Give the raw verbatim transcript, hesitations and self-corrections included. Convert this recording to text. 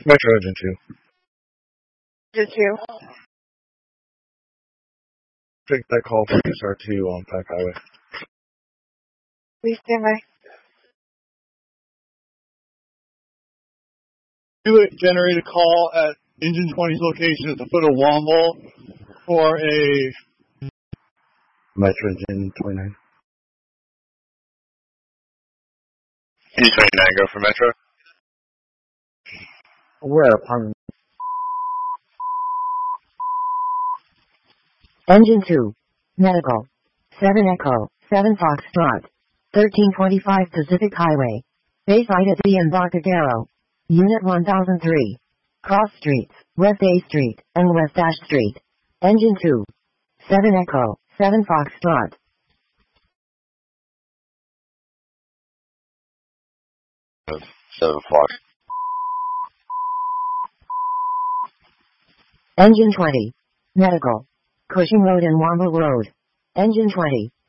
Metro Engine two. Engine two. Take that call from S R two on Pack Highway. Please stand by. You generate a call at Engine twenty's location at the foot of Womble for a Metro Engine twenty-nine. Engine twenty-nine, go for Metro. Where upon Engine two. Medical. seven Echo, seven Foxtrot. thirteen twenty-five Pacific Highway. Bayside at the Embarcadero. Unit one thousand three. Cross Streets, West A Street, and West Ash Street. Engine two. seven Echo, seven Foxtrot. seven Fox. Engine twenty. Medical. Cushing Road and Womble Road. Engine twenty.